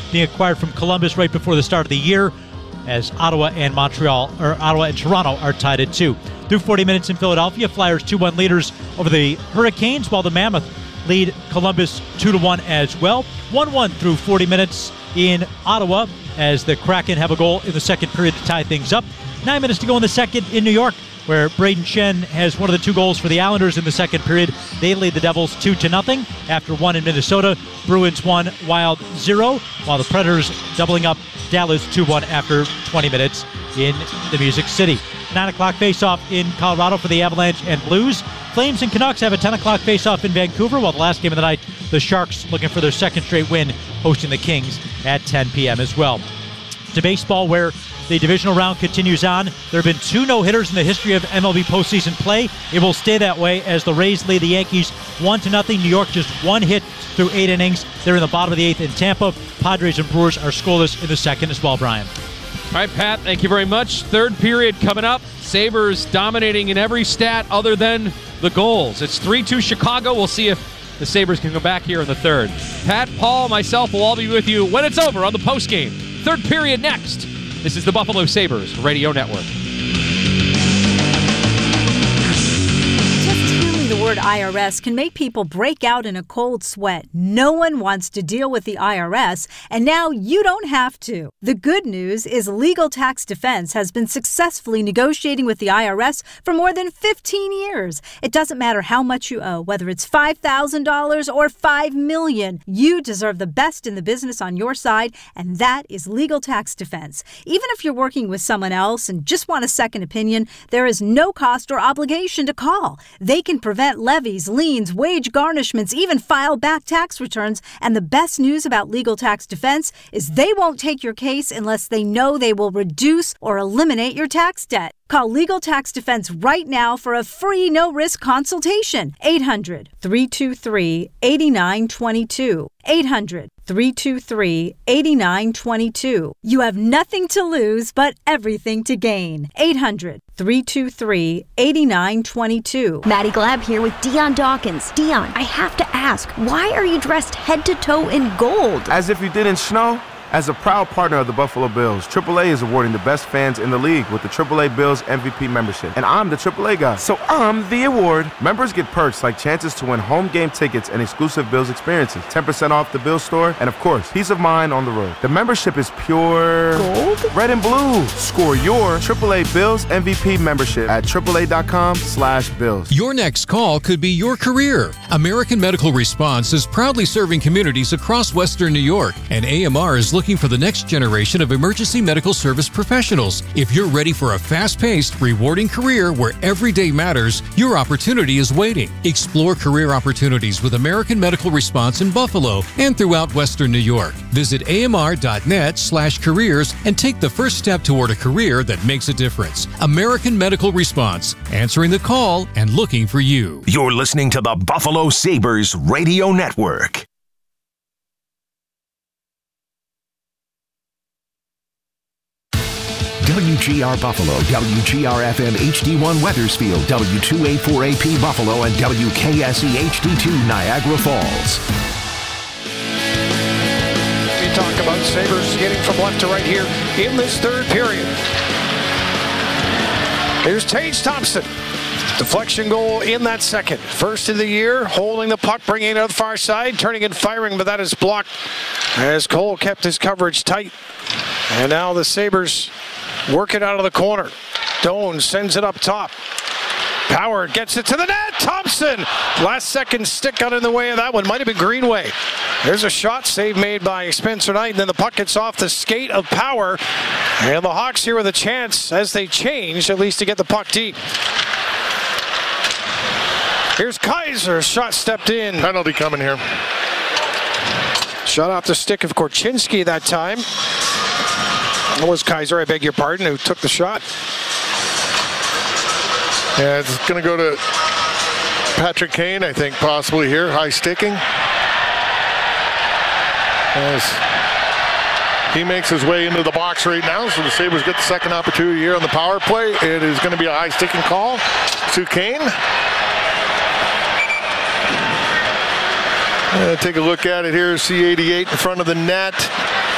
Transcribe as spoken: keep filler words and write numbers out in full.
being acquired from Columbus right before the start of the year, as Ottawa and Montreal, or Ottawa and Toronto are tied at two. Through forty minutes in Philadelphia, Flyers two one leaders over the Hurricanes, while the Mammoth lead Columbus two to one as well. one one through forty minutes in Ottawa, as the Kraken have a goal in the second period to tie things up. Nine minutes to go in the second in New York, where Braden Shen has one of the two goals for the Islanders in the second period. They lead the Devils two to nothing. After one in Minnesota, Bruins one, Wild zero, while the Predators doubling up Dallas two one after twenty minutes in the Music City. nine o'clock face-off in Colorado for the Avalanche and Blues. Flames and Canucks have a ten o'clock face-off in Vancouver, while the last game of the night, the Sharks looking for their second straight win, hosting the Kings at ten p.m. as well. To baseball, where the divisional round continues on. There have been two no-hitters in the history of M L B postseason play. It will stay that way as the Rays lead the Yankees one to nothing. New York just one hit through eight innings. They're in the bottom of the eighth in Tampa. Padres and Brewers are scoreless in the second as well, Brian. All right, Pat, thank you very much. Third period coming up. Sabres dominating in every stat other than the goals. It's three two Chicago. We'll see if the Sabres can come back here in the third. Pat, Paul, myself will all be with you when it's over on the postgame. Third period next. This is the Buffalo Sabres Radio Network. The word I R S can make people break out in a cold sweat. No one wants to deal with the I R S, and now you don't have to. The good news is Legal Tax Defense has been successfully negotiating with the I R S for more than fifteen years. It doesn't matter how much you owe, whether it's five thousand dollars or five million dollars. You deserve the best in the business on your side, and that is Legal Tax Defense. Even if you're working with someone else and just want a second opinion, there is no cost or obligation to call. They can prevent levies, liens, wage garnishments, even file back tax returns. And the best news about Legal Tax Defense is they won't take your case unless they know they will reduce or eliminate your tax debt. Call Legal Tax Defense right now for a free no-risk consultation. eight hundred, three two three, eight nine two two. eight hundred, three two three, eight nine two two. You have nothing to lose but everything to gain. eight hundred, three two three, eight nine two two. Maddie Glab here with Dion Dawkins. Dion, I have to ask, why are you dressed head to toe in gold? As if you didn't know. As a proud partner of the Buffalo Bills, triple A is awarding the best fans in the league with the triple A Bills M V P membership. And I'm the triple A guy, so I'm the award. Members get perks like chances to win home game tickets and exclusive Bills experiences, ten percent off the Bills store, and of course, peace of mind on the road. The membership is pure gold, red and blue. Score your triple A Bills M V P membership at triple A dot com slash bills. Your next call could be your career. American Medical Response is proudly serving communities across Western New York, and A M R is looking for the next generation of emergency medical service professionals. If you're ready for a fast-paced, rewarding career where every day matters, your opportunity is waiting. Explore career opportunities with American Medical Response in Buffalo and throughout Western New York. Visit amr.net slash careers and take the first step toward a career that makes a difference. American Medical Response, answering the call and looking for you. You're listening to the Buffalo Sabres Radio Network. W G R Buffalo, W G R F M H D one Wethersfield, W two eighty-four A P Buffalo, and W K S E H D two Niagara Falls. We talk about Sabres getting from left to right here in this third period. Here's Tage Thompson. Deflection goal in that second. First of the year, holding the puck, bringing it to the far side, turning and firing, but that is blocked as Cole kept his coverage tight. And now the Sabres work it out of the corner. Doan sends it up top. Power gets it to the net. Thompson, last second stick got in the way of that one. Might have been Greenway. There's a shot save made by Spencer Knight, and then the puck gets off the skate of Power. And the Hawks here with a chance, as they change, at least to get the puck deep. Here's Kaiser. Shot stepped in. Penalty coming here. Shot off the stick of Korchinski that time. That was Kaiser, I beg your pardon, who took the shot. Yeah, it's going to go to Patrick Kane, I think, possibly here. High sticking. As he makes his way into the box right now, so the Sabres get the second opportunity here on the power play. It is going to be a high sticking call to Kane. Uh, take a look at it here. C eighty-eight in front of the net.